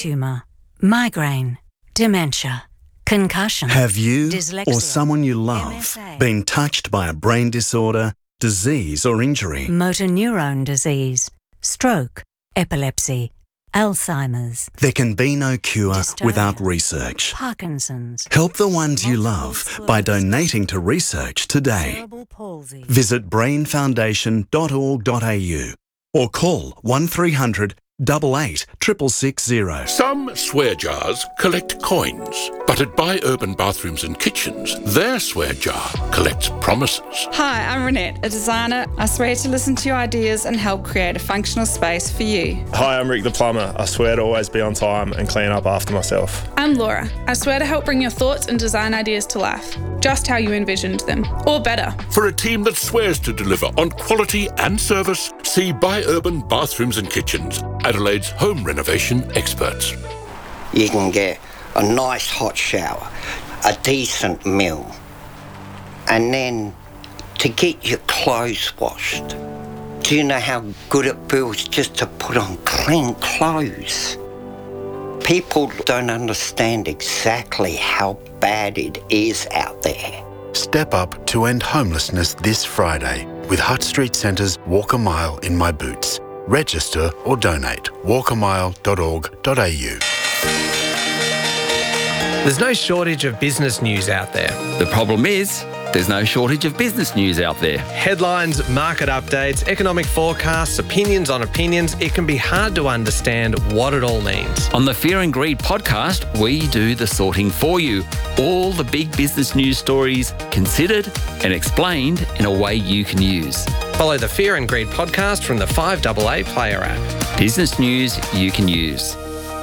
tumour, migraine, dementia, concussion. Have you dyslexia, or someone you love MSA, been touched by a brain disorder, disease or injury? motor neurone disease, stroke, epilepsy, Alzheimer's, There can be no cure Dystonia, without research. Parkinson's, Help the ones you love multiple by sclerosis, donating to research today. cerebral palsy. Visit brainfoundation.org.au or call 1300 88 660. Some swear jars collect coins, but at Buy Urban Bathrooms and Kitchens, their swear jar collects promises. Hi, I'm Renette, a designer. I swear to listen to your ideas and help create a functional space for you. Hi, I'm Rick the plumber. I swear to always be on time and clean up after myself. I'm Laura. I swear to help bring your thoughts and design ideas to life, just how you envisioned them, or better. For a team that swears to deliver on quality and service, see Buy Urban Bathrooms and Kitchens, Adelaide's home renovation experts. You can get a nice hot shower, a decent meal, and then to get your clothes washed. Do you know how good it feels just to put on clean clothes? People don't understand exactly how bad it is out there. Step up to end homelessness this Friday with Hutt Street Centre's Walk a Mile in My Boots. Register or donate. walkamile.org.au. There's no shortage of business news out there. The problem is, there's no shortage of business news out there. Headlines, market updates, economic forecasts, opinions on opinions. It can be hard to understand what it all means. On the Fear and Greed podcast, we do the sorting for you. All the big business news stories considered and explained in a way you can use. Follow the Fear and Greed podcast from the 5AA Player app. Business news you can use.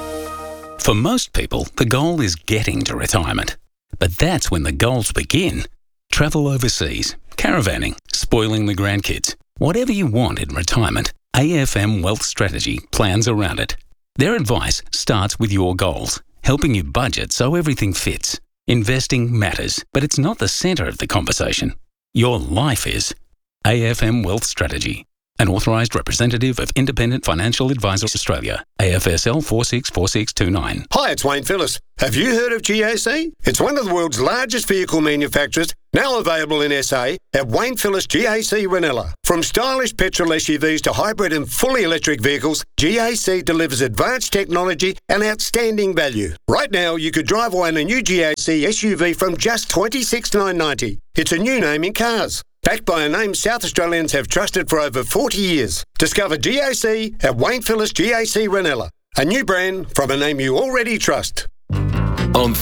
For most people, the goal is getting to retirement. But that's when the goals begin. Travel overseas, caravanning, spoiling the grandkids. Whatever you want in retirement, AFM Wealth Strategy plans around it. Their advice starts with your goals, helping you budget so everything fits. Investing matters, but it's not the centre of the conversation. Your life is. AFM Wealth Strategy. An authorised representative of Independent Financial Advisors Australia, AFSL 464629. Hi, it's Wayne Phillips. Have you heard of GAC? It's one of the world's largest vehicle manufacturers, now available in SA at Wayne Phillips GAC Ranella. From stylish petrol SUVs to hybrid and fully electric vehicles, GAC delivers advanced technology and outstanding value. Right now, you could drive away in a new GAC SUV from just $26,990. It's a new name in cars. Backed by a name South Australians have trusted for over 40 years. Discover GAC at Wayne Phillips GAC Ranella. A new brand from a name you already trust. On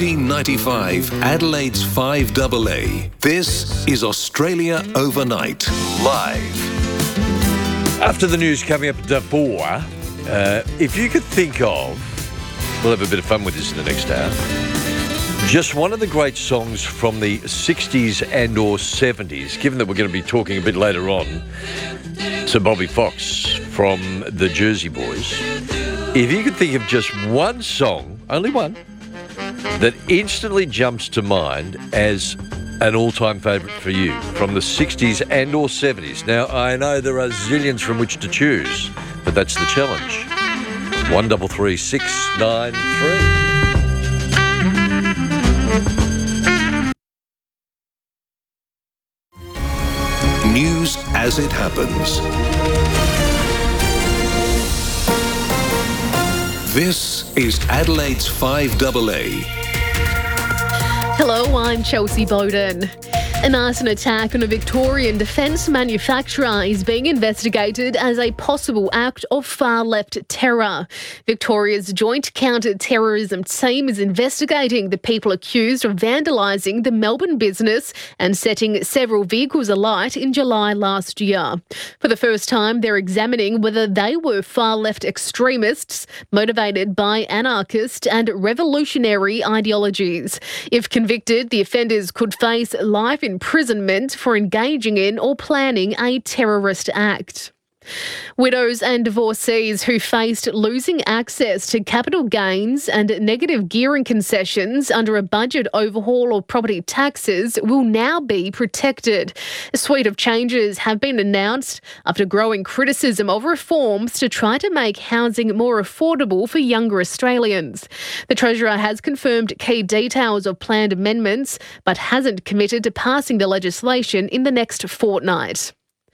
1395 Adelaide's 5AA, this is Australia Overnight, live. After the news coming up at 4, if you could think of, we'll have a bit of fun with this in the next hour, just one of the great songs from the 60s and or 70s, given that we're going to be talking a bit later on to Bobby Fox from the Jersey Boys. If you could think of just one song, only one, that instantly jumps to mind as an all-time favourite for you from the 60s and or 70s. Now, I know there are zillions from which to choose, but that's the challenge. 133693. News as it happens. This is Adelaide's 5AA. Hello, I'm Chelsea Bowden. An arson attack on a Victorian defence manufacturer is being investigated as a possible act of far-left terror. Victoria's Joint Counter-Terrorism Team is investigating the people accused of vandalising the Melbourne business and setting several vehicles alight in July last year. For the first time, they're examining whether they were far-left extremists motivated by anarchist and revolutionary ideologies. If convicted, the offenders could face life imprisonment for engaging in or planning a terrorist act. Widows and divorcees who faced losing access to capital gains and negative gearing concessions under a budget overhaul of property taxes will now be protected. A suite of changes have been announced after growing criticism of reforms to try to make housing more affordable for younger Australians. The Treasurer has confirmed key details of planned amendments but hasn't committed to passing the legislation in the next fortnight.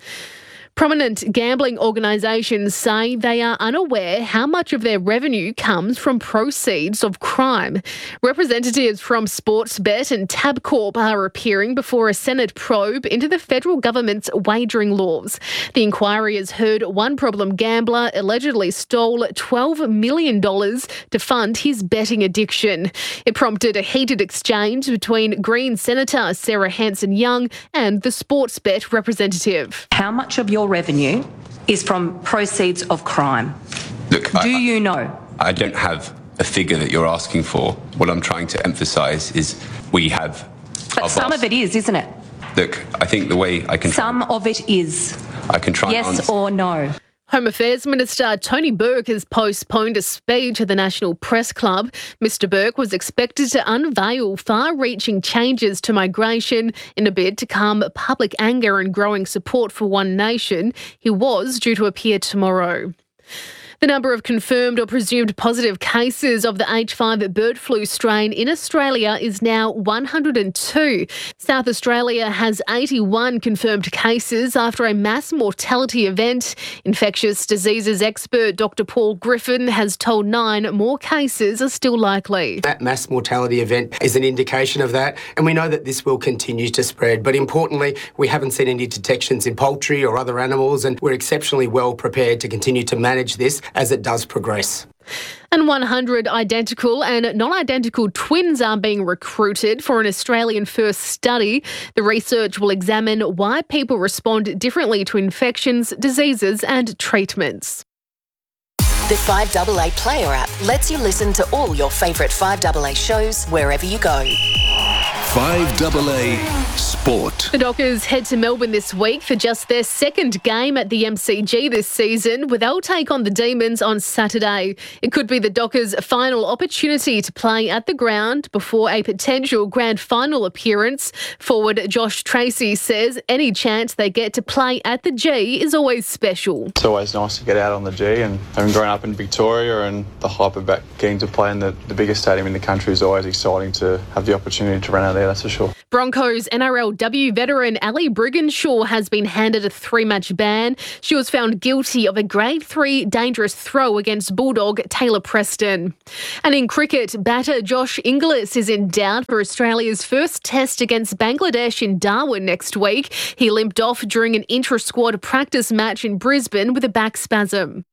Prominent gambling organisations say they are unaware how much of their revenue comes from proceeds of crime. Representatives from Sportsbet and Tabcorp are appearing before a Senate probe into the federal government's wagering laws. The inquiry has heard one problem gambler allegedly stole $12 million to fund his betting addiction. It prompted a heated exchange between Green Senator Sarah Hanson-Young and the Sportsbet representative. How much of your revenue is from proceeds of crime? Look, Do you know? I don't have a figure that you're asking for. What I'm trying to emphasise is we have... But some of it is, isn't it? Look, I think the way I can... Some of it is. I can try and Yes or no? Home Affairs Minister Tony Burke has postponed a speech at the National Press Club. Mr Burke was expected to unveil far-reaching changes to migration in a bid to calm public anger and growing support for One Nation. He was due to appear tomorrow. The number of confirmed or presumed positive cases of the H5 bird flu strain in Australia is now 102. South Australia has 81 confirmed cases after a mass mortality event. Infectious diseases expert Dr Paul Griffin has told 9 more cases are still likely. That mass mortality event is an indication of that, and we know that this will continue to spread. But importantly, we haven't seen any detections in poultry or other animals, and we're exceptionally well prepared to continue to manage this as it does progress. And 100 identical and non-identical twins are being recruited for an Australian-first study. The research will examine why people respond differently to infections, diseases and treatments. The 5AA Player app lets you listen to all your favourite 5AA shows wherever you go. 5AA Sport. The Dockers head to Melbourne this week for just their second game at the MCG this season, where they'll take on the Demons on Saturday. It could be the Dockers' final opportunity to play at the ground before a potential grand final appearance. Forward Josh Tracy says any chance they get to play at the G is always special. It's always nice to get out on the G, and having grown up in Victoria and the hype of back getting to play in the biggest stadium in the country is always exciting to have the opportunity to run out there, that's for sure. Broncos NRLW veteran Ali Brigginshaw has been handed a 3-match ban. She was found guilty of a Grade 3 dangerous throw against Bulldog Taylor Preston. And in cricket, batter Josh Inglis is in doubt for Australia's first test against Bangladesh in Darwin next week. He limped off during an intra-squad practice match in Brisbane with a back spasm.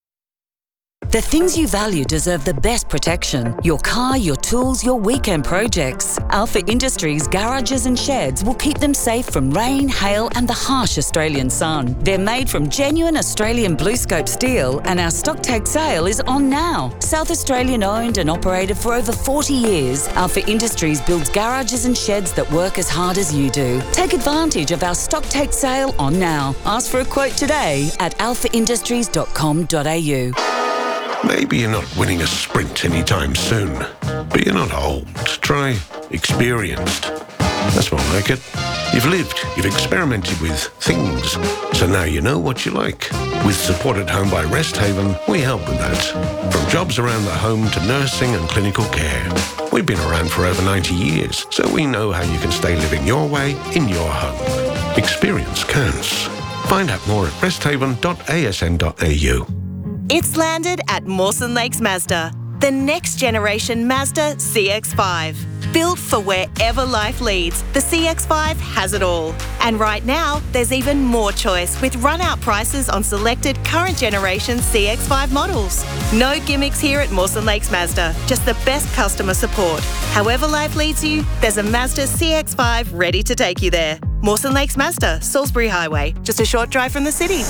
The things you value deserve the best protection. Your car, your tools, your weekend projects. Alpha Industries garages and sheds will keep them safe from rain, hail and the harsh Australian sun. They're made from genuine Australian BlueScope steel and our stock take sale is on now. South Australian owned and operated for over 40 years, Alpha Industries builds garages and sheds that work as hard as you do. Take advantage of our stock take sale on now. Ask for a quote today at alphaindustries.com.au. Maybe you're not winning a sprint anytime soon, but you're not old. Try experienced. That's more like it. You've lived, you've experimented with things, so now you know what you like. With Support at Home by Resthaven, we help with that. From jobs around the home to nursing and clinical care. We've been around for over 90 years, so we know how you can stay living your way in your home. Experience counts. Find out more at resthaven.asn.au. It's landed at Mawson Lakes Mazda, the next generation Mazda CX-5. Built for wherever life leads, the CX-5 has it all. And right now, there's even more choice with run-out prices on selected current generation CX-5 models. No gimmicks here at Mawson Lakes Mazda, just the best customer support. However life leads you, there's a Mazda CX-5 ready to take you there. Mawson Lakes Mazda, Salisbury Highway, just a short drive from the city.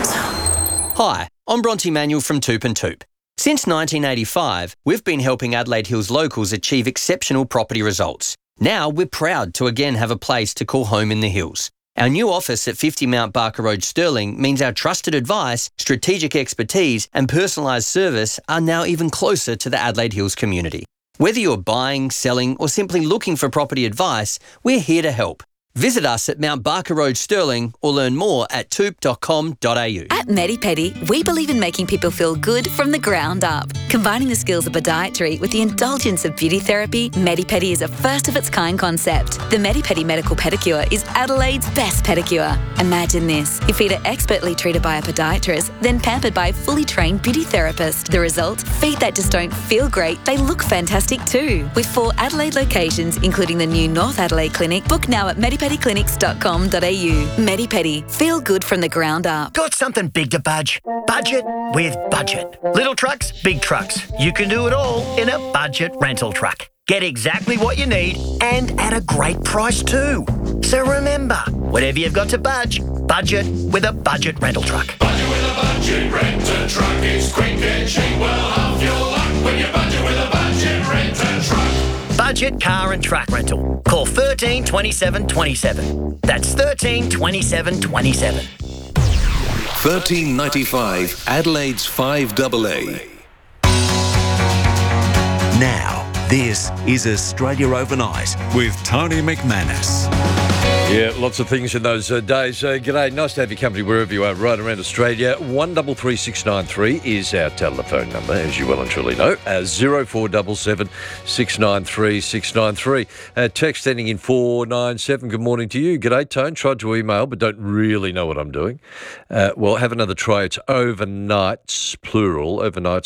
Hi, I'm Bronte Manuel from Toop and Toop. Since 1985, we've been helping Adelaide Hills locals achieve exceptional property results. Now we're proud to again have a place to call home in the hills. Our new office at 50 Mount Barker Road, Stirling, means our trusted advice, strategic expertise and personalised service are now even closer to the Adelaide Hills community. Whether you're buying, selling or simply looking for property advice, we're here to help. Visit us at Mount Barker Road, Stirling, or learn more at toop.com.au. At MediPedi, we believe in making people feel good from the ground up. Combining the skills of podiatry with the indulgence of beauty therapy, MediPedi is a first-of-its-kind concept. The MediPedi Medical Pedicure is Adelaide's best pedicure. Imagine this. Your feet are expertly treated by a podiatrist, then pampered by a fully trained beauty therapist. The result? Feet that just don't feel great, they look fantastic too. With 4 Adelaide locations, including the new North Adelaide Clinic, book now at medipediclinics.com.au. MediPedi. Feel good from the ground up. Got something big to budge? Budget with Budget. Little trucks, big trucks. You can do it all in a budget rental truck. Get exactly what you need and at a great price too. So remember, whatever you've got to budget with a budget rental truck. Budget with a budget renter truck. It's quick and cheap. Well, half your luck when you budget with a budget renter truck. Budget car and truck rental. Call 13 27 27. That's 13 27 27. 1395 Adelaide's 5AA. Now, this is Australia Overnight with Tony McManus. Yeah, lots of things in those days. G'day, nice to have your company wherever you are right around Australia. 133693 is our telephone number, as you well and truly know. 0477 693 693. Text ending in 497. Good morning to you. G'day, Tone. Tried to email, but don't really know what I'm doing. Well, have another try. It's overnights, plural,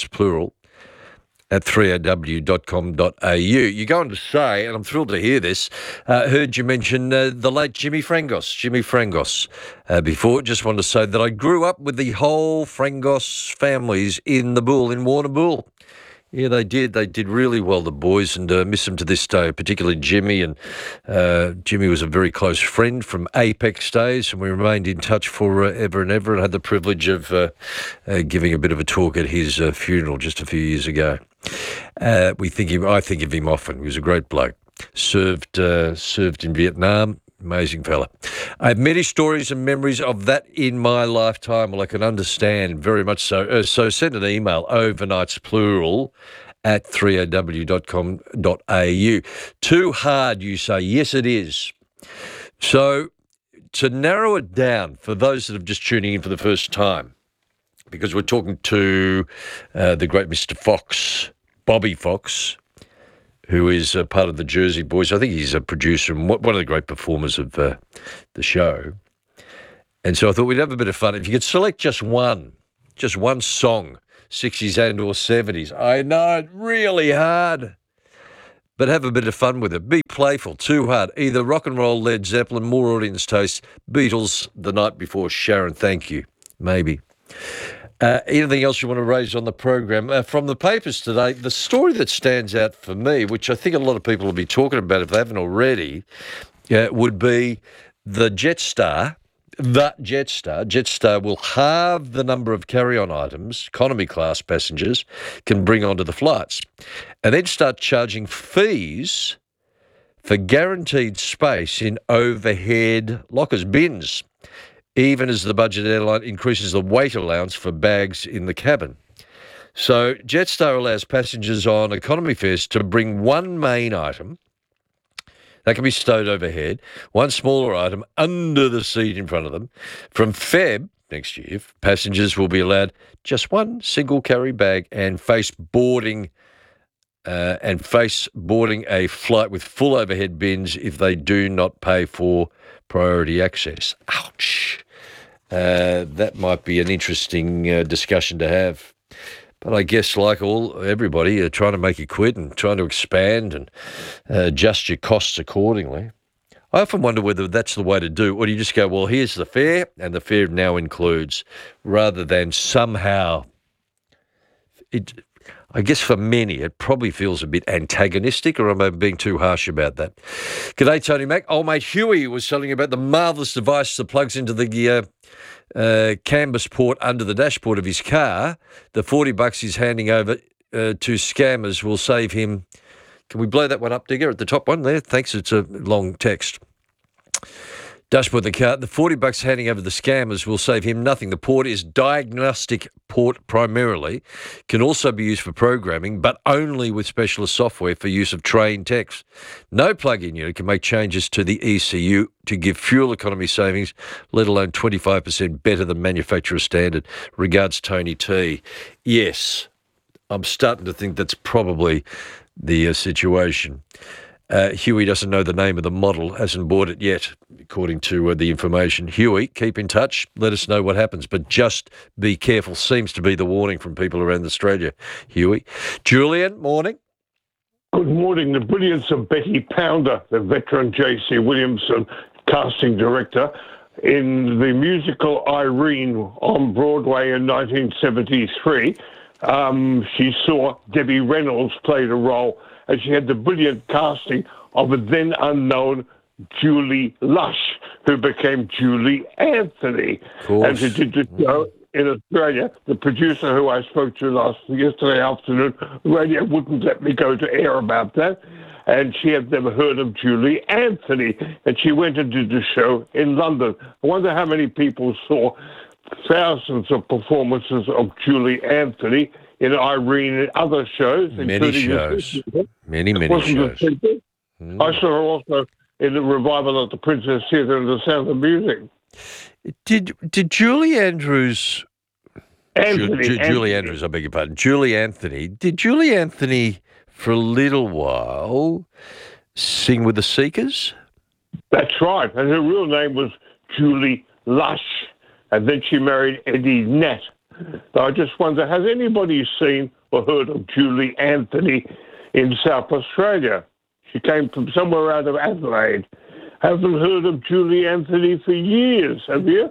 at 3aw.com.au. You go on to say, and I'm thrilled to hear this, heard you mention the late Jimmy Frangos before. Just wanted to say that I grew up with the whole Frangos families in the Bull, in Warner Bull. Yeah, they did. They did really well, the boys, and miss them to this day, particularly Jimmy. And Jimmy was a very close friend from Apex days, and we remained in touch for ever and ever, and had the privilege of giving a bit of a talk at his funeral just a few years ago. I think of him often. He was a great bloke. Served in Vietnam. Amazing fella. I have many stories and memories of that in my lifetime. Well, I can understand very much so. So send an email, overnights plural, at 3aw.com.au. Too hard, you say. Yes, it is. So to narrow it down for those that have just tuning in for the first time, because we're talking to the great Mr. Fox, Bobby Fox, who is part of the Jersey Boys. I think he's a producer and one of the great performers of the show. And so I thought we'd have a bit of fun. If you could select just one song, 60s and or 70s. I know, it's really hard. But have a bit of fun with it. Be playful, too hard. Either rock and roll, Led Zeppelin, more audience taste, Beatles, The Night Before, Sharon, thank you, maybe. Anything else you want to raise on the program? From the papers today, the story that stands out for me, which I think a lot of people will be talking about if they haven't already, would be the Jetstar. Jetstar will halve the number of carry-on items economy class passengers can bring onto the flights, and then start charging fees for guaranteed space in overhead lockers, bins, even as the budget airline increases the weight allowance for bags in the cabin. So Jetstar allows passengers on economy fares to bring one main item that can be stowed overhead, one smaller item under the seat in front of them. From Feb next year, passengers will be allowed just one single carry bag and face boarding a flight with full overhead bins if they do not pay for priority access. Ouch. That might be an interesting discussion to have. But I guess like everybody are trying to make it quid and trying to expand and adjust your costs accordingly. I often wonder whether that's the way to do it, or do you just go, well, here's the fare, and the fare now includes, rather than somehow I guess for many, it probably feels a bit antagonistic, or am I being too harsh about that? G'day, Tony Mac. Old mate Huey was telling you about the marvellous device that plugs into the canvas port under the dashboard of his car. The $40 he's handing over to scammers will save him. Can we blow that one up, Digger, at the top one there? Thanks, it's a long text. Dashboard the car. The $40 handing over the scammers will save him nothing. The port is diagnostic port primarily, can also be used for programming, but only with specialist software for use of trained techs. No plug-in unit can make changes to the ECU to give fuel economy savings, let alone 25% better than manufacturer standard. Regards, Tony T. Yes, I'm starting to think that's probably the situation. Huey doesn't know the name of the model, hasn't bought it yet, according to the information. Huey, keep in touch. Let us know what happens, but just be careful. Seems to be the warning from people around Australia, Huey. Julian, morning. Good morning. The brilliance of Betty Pounder, the veteran J.C. Williamson casting director, in the musical Irene on Broadway in 1973. She saw Debbie Reynolds play the role, and she had the brilliant casting of a then unknown Julie Lush, who became Julie Anthony. And she did the show in Australia. The producer who I spoke to yesterday afternoon, radio wouldn't let me go to air about that. And she had never heard of Julie Anthony. And she went and did the show in London. I wonder how many people saw thousands of performances of Julie Anthony in Irene and other shows. Many shows. Many shows. I saw her also in the revival of the Princess Theatre and the Sound of Music. Did Julie Andrews... Julie Andrews, I beg your pardon. Julie Anthony. Did Julie Anthony, for a little while, sing with the Seekers? That's right. And her real name was Julie Lush. And then she married Eddie Nat. So I just wonder, has anybody seen or heard of Julie Anthony in South Australia? She came from somewhere out of Adelaide. Haven't heard of Julie Anthony for years, have you?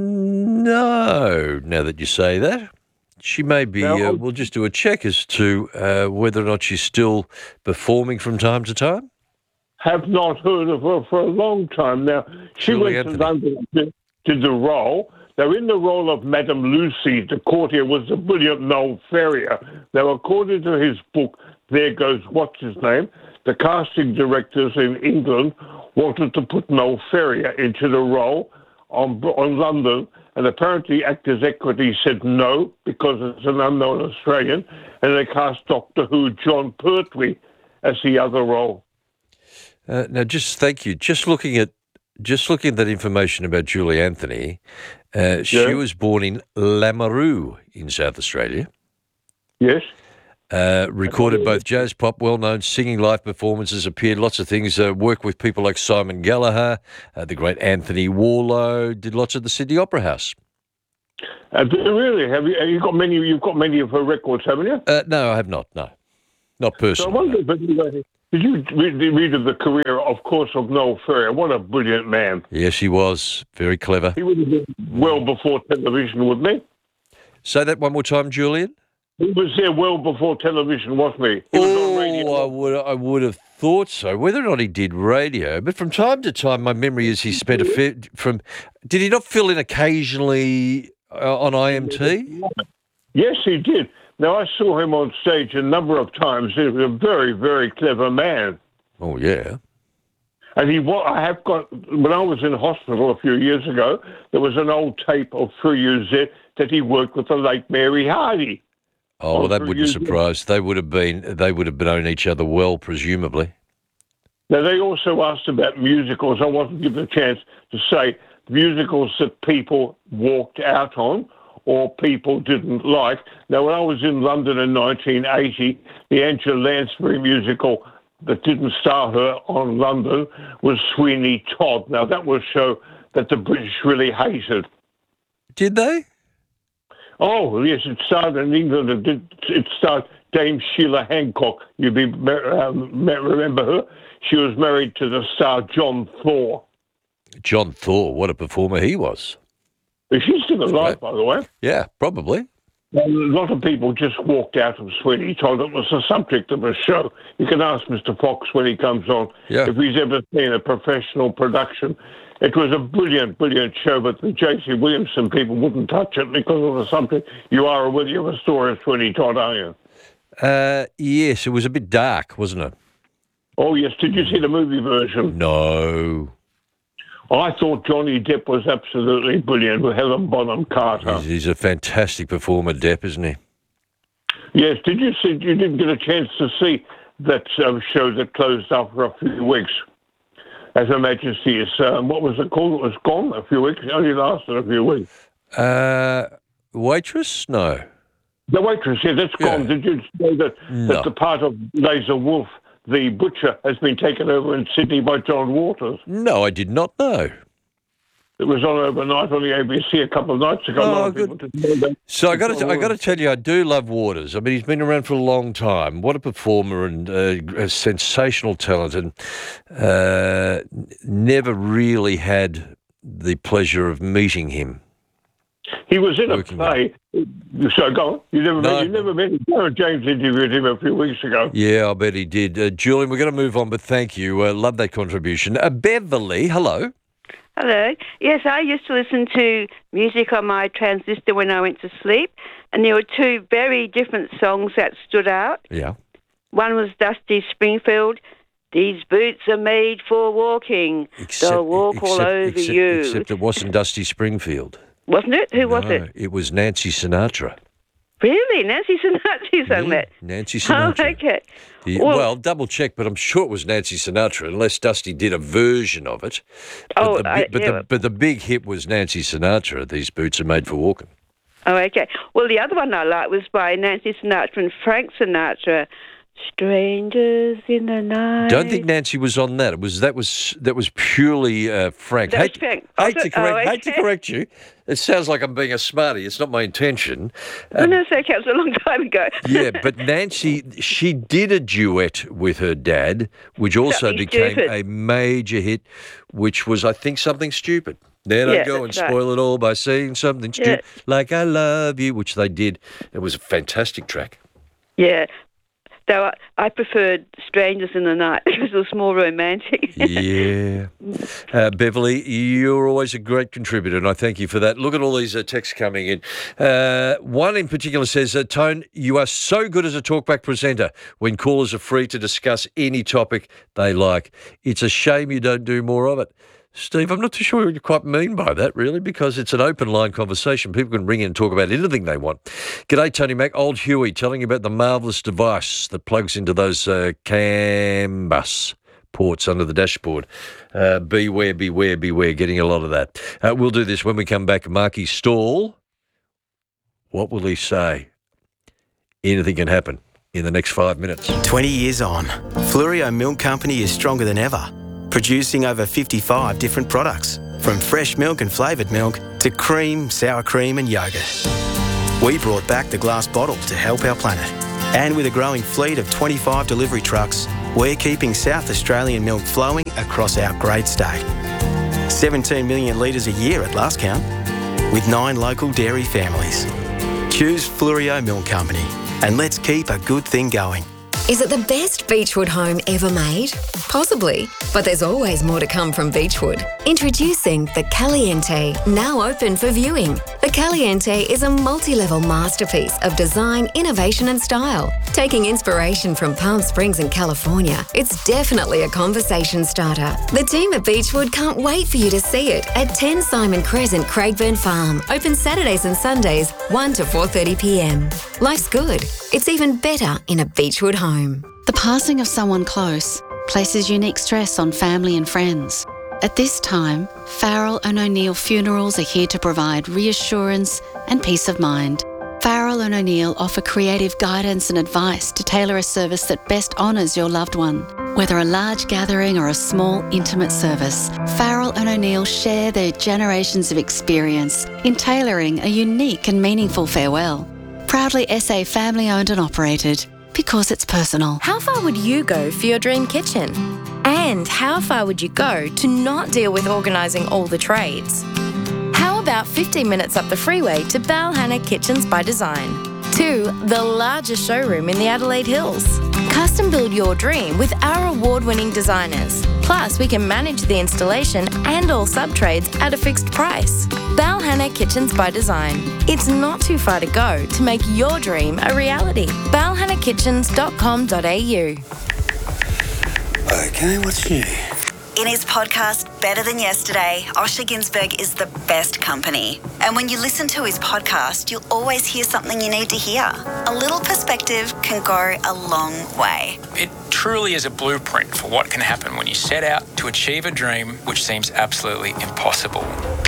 No, now that you say that. She may be, we'll just do a check as to whether or not she's still performing from time to time. Have not heard of her for a long time now. She went to London and did the role. Now, in the role of Madame Lucy, the courtier was the brilliant Noel Ferrier. Now, according to his book, There Goes What's His Name, the casting directors in England wanted to put Noel Ferrier into the role on London, and apparently Actors Equity said no because it's an unknown Australian, and they cast Doctor Who John Pertwee as the other role. Now, thank you. Just looking at that information about Julie Anthony, she was born in Lameroo in South Australia. Yes. Recorded both jazz, pop, well-known singing live performances, appeared lots of things, worked with people like Simon Gallagher, the great Anthony Warlow, did lots at the Sydney Opera House. Really? You've got many of her records, haven't you? No, I have not. No, not personally. So I wonder, did you read of the career, of course, of Noel Ferrier? What a brilliant man. Yes, he was. Very clever. He would have been well before television, wouldn't he? Say that one more time, Julian. He was there well before television, wasn't he? He was on radio. I would have thought so. Whether or not he did radio, but from time to time, my memory is he spent Did he not fill in occasionally on IMT? Yes, he did. Now, I saw him on stage a number of times. He was a very, very clever man. Oh, yeah. And I have got, when I was in hospital a few years ago, there was an old tape of 3UZ that he worked with the late Mary Hardy. Oh, well, that wouldn't surprise. They would have known each other well, presumably. Now, they also asked about musicals. I wasn't given a chance to say musicals that people walked out on or people didn't like. Now, when I was in London in 1980, the Angela Lansbury musical that didn't star her on London was Sweeney Todd. Now, that was a show that the British really hated. Did they? Oh, yes, it started in England. It starred Dame Sheila Hancock. You remember her? She was married to the star John Thaw. John Thaw, what a performer he was. She's still alive, by the way. Yeah, probably. A lot of people just walked out of Sweeney Todd. It was the subject of a show. You can ask Mr. Fox when he comes on if he's ever seen a professional production. It was a brilliant, brilliant show, but the J.C. Williamson people wouldn't touch it because of the subject. You are aware of a story of Sweeney Todd, are you? Yes, it was a bit dark, wasn't it? Oh, yes. Did you see the movie version? No. I thought Johnny Depp was absolutely brilliant with Helen Bonham Carter. He's a fantastic performer, Depp, isn't he? Yes, did you see? You didn't get a chance to see that show that closed after a few weeks. As Her Majesty is, what was it called? It was gone a few weeks. It only lasted a few weeks. Waitress? No. The Waitress, yeah, that's gone. Did you know that the part of Laser Wolf, the butcher, has been taken over in Sydney by John Waters? No, I did not know. It was on overnight on the ABC a couple of nights ago. Oh, good. So I got to tell you, I do love Waters. I mean, he's been around for a long time. What a performer and a sensational talent, and never really had the pleasure of meeting him. He was in a play. So go on. You never met him. Darren James interviewed him a few weeks ago. Yeah, I bet he did. Julian, we're going to move on, but thank you. Love that contribution. Beverly, hello. Hello. Yes, I used to listen to music on my transistor when I went to sleep, and there were two very different songs that stood out. Yeah. One was Dusty Springfield, "These boots are made for walking. They'll walk all over you." Except it wasn't Dusty Springfield. Wasn't it? Who was it? It was Nancy Sinatra. Really? Nancy Sinatra sang that? Nancy Sinatra. Oh, okay. Well, double check, but I'm sure it was Nancy Sinatra, unless Dusty did a version of it. But the big hit was Nancy Sinatra. These boots are made for walking. Oh, okay. Well, the other one I liked was by Nancy Sinatra and Frank Sinatra. Strangers in the night. Don't think Nancy was on that. That was purely Frank. That was Frank. Hate to correct you. It sounds like I'm being a smarty. It's not my intention. No, it's okay. It was a long time ago. Yeah, but Nancy, she did a duet with her dad, which also became a major hit, which was, I think, Something Stupid. There they go and spoil it all by saying something stupid, like I love you, which they did. It was a fantastic track. Yeah. So I preferred Strangers in the Night because it was more romantic. Yeah. Beverly, you're always a great contributor, and I thank you for that. Look at all these texts coming in. One in particular says, Tone, you are so good as a talkback presenter when callers are free to discuss any topic they like. It's a shame you don't do more of it. Steve, I'm not too sure what you quite mean by that, really, because it's an open line conversation. People can ring in and talk about anything they want. G'day, Tony Mac. Old Huey telling you about the marvellous device that plugs into those CAN bus ports under the dashboard. Beware, beware, beware. Getting a lot of that. We'll do this when we come back. Marky Stall, what will he say? Anything can happen in the next 5 minutes. 20 years on, Flurio Milk Company is stronger than ever, producing over 55 different products, from fresh milk and flavoured milk to cream, sour cream and yoghurt. We brought back the glass bottle to help our planet. And with a growing fleet of 25 delivery trucks, we're keeping South Australian milk flowing across our great state. 17 million litres a year at last count, with 9 local dairy families. Choose Flurio Milk Company, and let's keep a good thing going. Is it the best Beechwood home ever made? Possibly, but there's always more to come from Beechwood. Introducing the Caliente, now open for viewing. The Caliente is a multi-level masterpiece of design, innovation and style. Taking inspiration from Palm Springs in California, it's definitely a conversation starter. The team at Beechwood can't wait for you to see it at 10 Simon Crescent, Craigburn Farm. Open Saturdays and Sundays, 1 to 4:30 p.m. Life's good. It's even better in a Beechwood home. The passing of someone close places unique stress on family and friends. At this time, Farrell and O'Neill Funerals are here to provide reassurance and peace of mind. Farrell and O'Neill offer creative guidance and advice to tailor a service that best honours your loved one. Whether a large gathering or a small, intimate service, Farrell and O'Neill share their generations of experience in tailoring a unique and meaningful farewell. Proudly SA family-owned and operated, because it's personal. How far would you go for your dream kitchen? And how far would you go to not deal with organising all the trades? How about 15 minutes up the freeway to Balhanna Kitchens by Design? 2, the largest showroom in the Adelaide Hills. Custom build your dream with our award-winning designers. Plus, we can manage the installation and all sub-trades at a fixed price. Balhanna Kitchens by Design. It's not too far to go to make your dream a reality. balhannakitchens.com.au. Okay, what's new? In his podcast, better than yesterday, Osher Ginsberg is the best company. And when you listen to his podcast, you'll always hear something you need to hear. A little perspective can go a long way. It truly is a blueprint for what can happen when you set out to achieve a dream which seems absolutely impossible.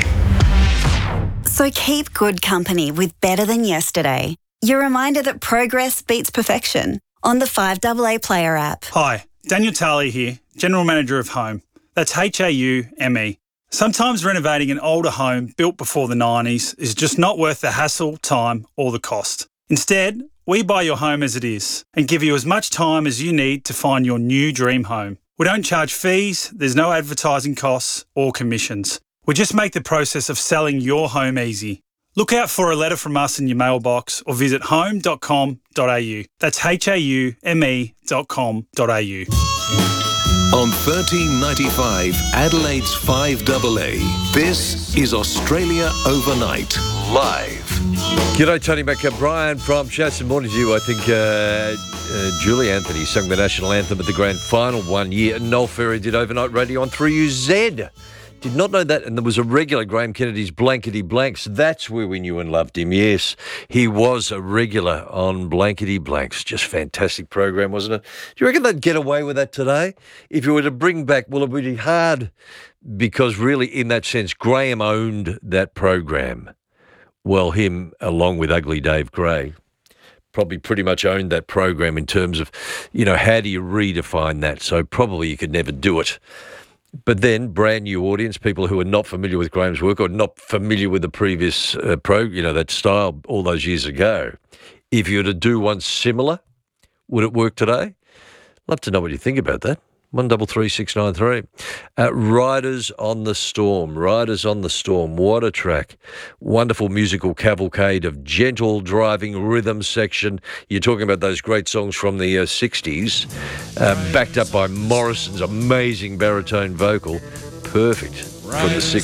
So keep good company with Better Than Yesterday. Your reminder that progress beats perfection on the 5AA Player app. Hi, Daniel Tarley here, General Manager of Home. That's HAUME. Sometimes renovating an older home built before the 90s is just not worth the hassle, time or the cost. Instead, we buy your home as it is and give you as much time as you need to find your new dream home. We don't charge fees, there's no advertising costs or commissions. We just make the process of selling your home easy. Look out for a letter from us in your mailbox or visit home.com.au. That's HAUME.com.au. On 1395 Adelaide's 5AA, this is Australia Overnight, live. G'day, Tony McBrien from Shaston. Morning to you. I think Julie Anthony sung the national anthem at the grand final one year, and Noel Ferry did overnight radio on 3UZ. Did not know that. And there was a regular, Graham Kennedy's Blankety Blanks. That's where we knew and loved him. Yes, he was a regular on Blankety Blanks. Just fantastic program, wasn't it? Do you reckon they'd get away with that today? If you were to bring back, well, it would be hard because really, in that sense, Graham owned that program. Well, him, along with Ugly Dave Gray, probably pretty much owned that program in terms of, how do you redefine that? So probably you could never do it. But then, brand new audience, people who are not familiar with Graham's work or not familiar with the previous that style all those years ago. If you were to do one similar, would it work today? Love to know what you think about that. 133693. Riders on the Storm. Riders on the Storm. What a track. Wonderful musical cavalcade of gentle driving rhythm section. You're talking about those great songs from the 60s, backed up by Morrison's amazing baritone vocal. Perfect from the 60s.